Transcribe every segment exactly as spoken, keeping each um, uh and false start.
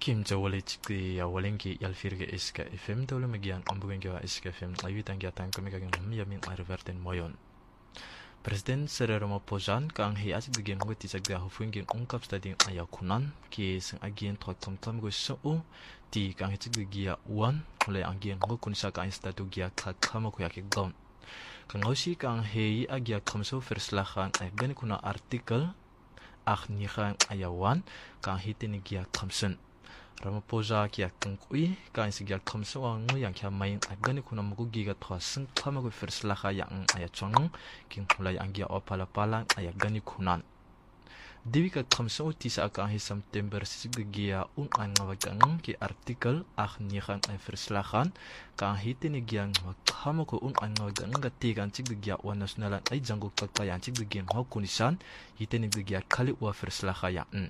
Kim jawale chikri ya walengi yalfirge iska F M dawla magian ambugengi wa iska F M ayutan giatan kami kagin yamin arverten moyon. Presiden Cyril Ramaphosa kang hi asik digen ngo ti sagda hufungin ungkap stading ayakunan ki sing agien trotom tom go so ti kang hi chigdi gia wan mulai agien ngo kunsa kang statu gia kakama ko yakik down. Kang hosi kang hi agia kamso verslagan ay gani kuna artikel ach nihan ayawan kang hi tini gia kamsen. Ramaphosa kia kengkui kan sigia kamso ang yang kia main agani kuna mugugi ga twa sing kama go verslaga yang aya chong king mulai anggia opala pala aya gani kunan dewi ka kamso tisa ka hi September sigia un angawagang ki artikel ach nihan ay verslagan kan hitini giang kama ko un angawagang ga tigan sigdia wa nasionalan ay jangguk takpayan sigdia ho kunisan hitini gigia kali wa verslaga yang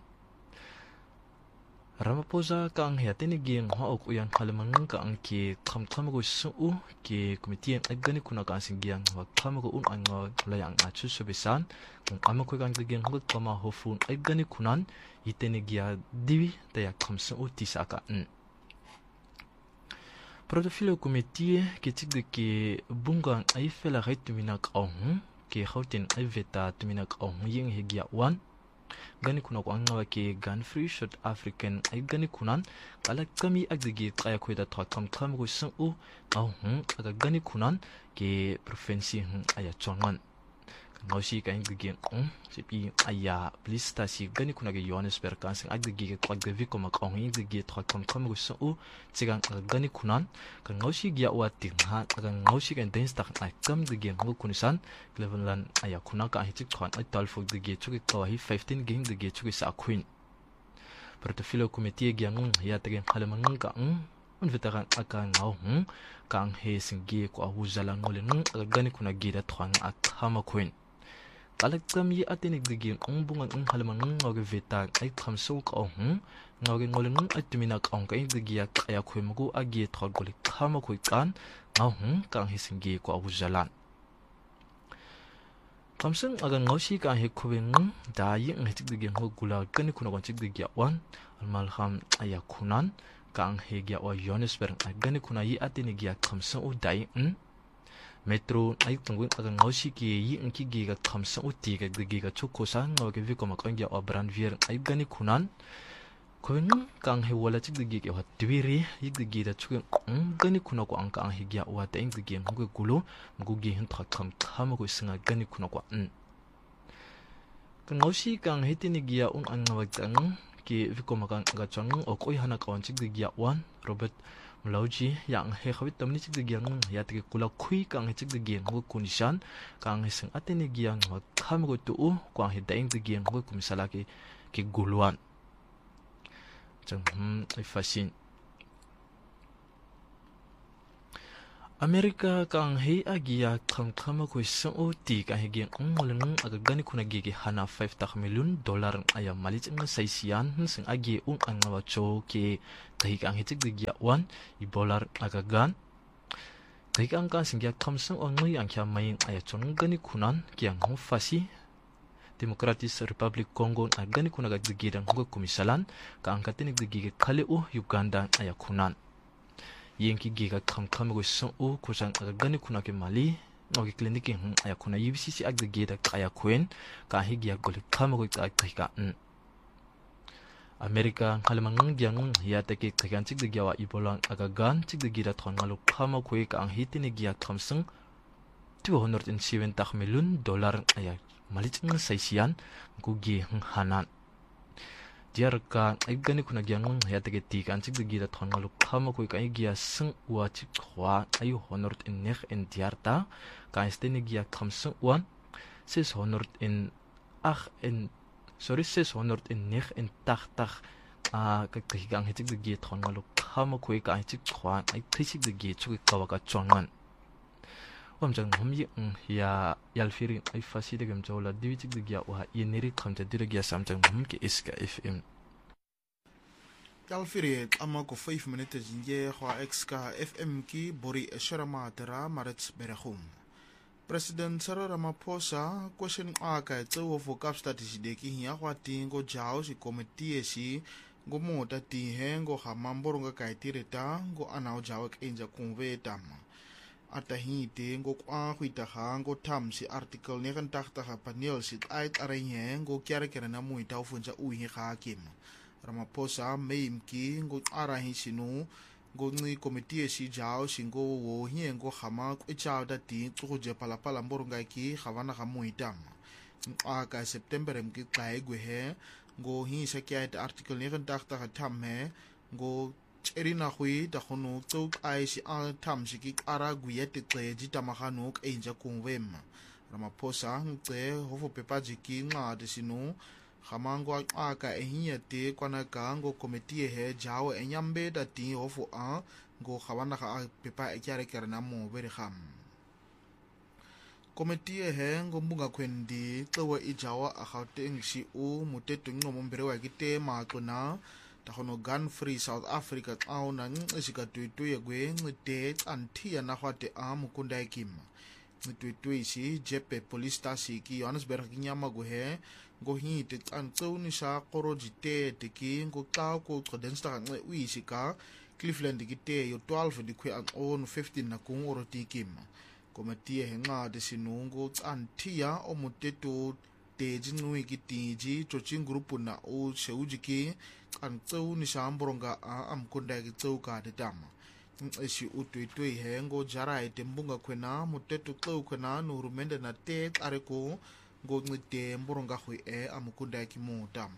Ramaphosa kang hiatini giang ho ok uyan halamangang kang ki kamkamago suu ki komitian agani kuna kang singgiang wa kamago un anga layang achu subisan kang amako kang giang ho kama hofun agani kunan iteni gia diwi taya kamsuu tisaka n Protofilo komitie ki tigde ki bungang ay fela haituminak ong ki hautin ay veta tuminak ong ying higia wan gani kuna ko anga ke gun free South African ay gani kunan kala kami agdigi kaya ko da ta kam kam go san u au hm aga gani kunan ke provinsi hm aya chongan ngausi ka ingdigi on sipi aya blista si gani kuna ge Johannesburg kan sing agdigi ko agdigi ko mak on ingdigi ta kam kam go san u sigang aga gani kunan ka ngausi gia wa ting ha aga ngausi ka den sta ay kam digi ngo kunisan levelan aya kuna ka hitik khan ay talfog digi chuki ka hi fifteen ging digi chuki sa queen Protofilo komitie gia ng ya tegen halamangang ka ng un veteran aka ngau hm kang he singi ko ahuzala ngole ng aga gani kuna gida twang akama queen kalakam yi atinig digi ng bungang ng halamangang ngau ge veta ay kamso ka hm ngau ge ngole ng atumina ka ong ka digi ya kaya ko mugo agi thol goli kama ko kan ngau hm kang he singi ko ahuzalan kamseng aga ngausi ka he kubeng dai ng tigdigi ho gula gani kuna kon tigdigi wan almalham aya kunan kang he gya wa Johannesburg gani kuna yi atini gya kamseng u dai n metro ay tungwin aga ngausi ki yi ng ki gi ga kamseng u ti ga digi ga chokosa ngaw ge viko makang gya wa brandvier ay gani kunan kun kang he wala tigdigi ke wa twiri yigdigi da chugen gani kuna ko ang kang he gya wa ta ing digi ngo gulo ngugi hin thak kam kham ko singa gani kuna ko n kan ngausi kang hetini gya un ang ngawag ki viko makang ga chang ok oi hana kawan tigdigi ya wan Robert Mlauji yang he khawit tamni tigdigi ng ya tigi kula khui kang he tigdigi ngo kunishan kang he sing atini gya ng kham ko tu ko ang he da ing digi ngo kumisala ki ki guluan jang hm ay fasin Amerika kang hei agia kang kama ko isang oti kang hegi ang walang agagani kuna gigi hana five million dollar aya malit ng saisiyan sing agi un ang nawacho ke kahik ang hitik digya one ibolar agagan kahik ang kan singya kamsang ang ngay ang kya mayin aya chong gani kunan kiyang hong fasi Democratic Republic Congo agani kuna gagigirang hugo kumisalan ka ang katinig digigi kali u Uganda aya kunan Yenki giga kam kam go son o kusang agani kuna ke mali ngogi kliniki hm aya kuna U B C C agda kaya kuen ka higia goli kam go ta ka n Amerika halamang gyang ya take kagan chig de gyawa ibolang agagan chig de gira thon ngalo kam ko ka ang hitini gya kamsang two hundred seven million dollar aya mali ching saisian gugi hanan Diar ka agani kuna gyang ya take ti kan chig de gira thon ngalo kam ko ka gya sing wa chig khwa ayu honor in nekh in diarta ka steni gya kamsang one six hundred in ach in sorry six hundred in nekh in tach tach a ka kigang hitig de gira thon ngalo kam ko ka chig khwa ai thig de gira chug ka wa ka chongan Wamjang humyi ya yalfiri ay fasi de gam jawla diwitik de gya wa yeniri khamta dire gya samjang hum ke iska F M Yalfiri ama ko five minutes nje khwa iska F M ki bori sharama tera marets berahum President Cyril Ramaphosa question aka tsewo for cap status de ki ya khwa tingo jaw si committee si ngo mota tihe ngo hamamboro nga kaitireta ngo anao jawa kenja kungwe tama atahite ngo kwa huita ha ngo tamsi article negentigtig ha paneel sit uit aranye ngo kyare kere na muita ufunja uhi ha kim Ramaphosa meimki ngo arahi sinu ngo ngi komitie si jao singo wo hie ngo hama kwichao dati tuje pala pala mboro nga ki havana ha muita aka September mki kaigwe he ngo hi sakiat article negentigtig ha tamme ngo erina hui da khono tsok ai si a tham si ki ara guyete tse ji tamagano k enja kungwem Ramaphosa ngce hofo pepa ji ki nga de sinu khamango aka ehiete kwana ka ngo komiti he jawo enyambe da ti hofo a ngo khawana ka pepa ekyare kerna mo bere kham komiti he ngo mbunga kwendi tsewe ijawa a Gauteng si u mutetu ngomo mbere wa kite ma tsona tahono gun free South Africa tao na ngisika tuitui gwe ngite antia na hwate a mukunda ekim ngituitui si jepe police station ki Johannesburg nyama gwe ngo hite tsantsuni sa korojite teki ngo ka ko tsodensta nge uisika Cleveland kite yo twelve dikwe an on fifteen na kung oroti kim komati he nga de sinungo antia o mutetu teji nui ki tiji chochin grupu na o seujiki an tsau ni sambronga a am kunda ki tsau ka de dam esi utui he ngo jara ite mbunga kwena mutetu tsau kwena no rumende na te areko ngo ngite mbronga hui e am kunda ki mu dam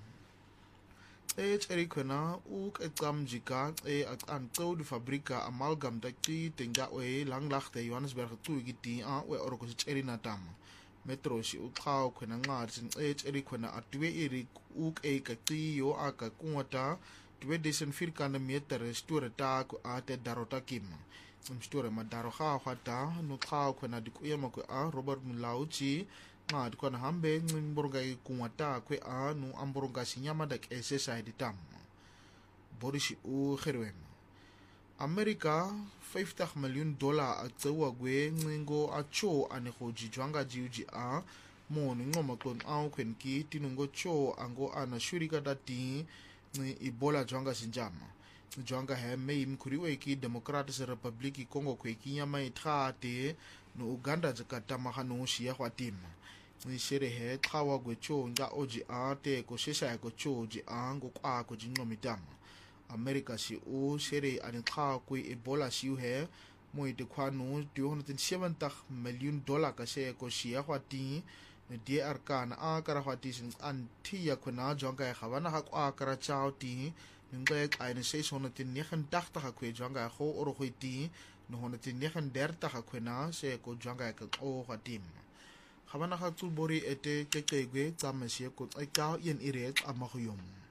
e tseri kwena u ke tsamjika e an tsau di fabrika amalgam da ti tenga we langlachte Johannesburg tu ki ti a we oroko tseri na dam metro si ukhao khona nga tsin h eri khona atwe eri uk e ka ti yo aka kunwata twe desen fir kana meter store ta ku ate darota kim um store ma daro kha khata no khao khona dikuya ma ku a Robert Mulauchi nga dikona hambe ngimborga i kunwata ku a no amborga sinyama da ke side tam Boris u kherwen America fifty million dollar a tsewa gwe ngingo a cho ane go jijwanga jiuji a mo ngoma kon a kwenki tinungo cho ango ana shurika dati ni Ebola jwanga sinjama jwanga he me imkuriwe ki Democratic Republic Congo kweki nyama ithate no Uganda zakata mahano shia kwatima ni shere he thawa gwe cho nga oji a te ko shesha ko cho ji ango kwa ko jingomitama America si u shere ani kha kui Ebola si u he moi de kwanu two hundred seventy million dollar ka se ko sia khwati ne D R K na a kara khwati sin anti ya khona jonga ya khawana ha kwa kara chauti nge ai ne six hundred ninety-nine ka kwe jonga go oro khwiti no one hundred thirty ka khwena se ko jonga ka o khwatim khawana ha tsubori ete kekegwe tsamase ko tsa yen ire a maguyom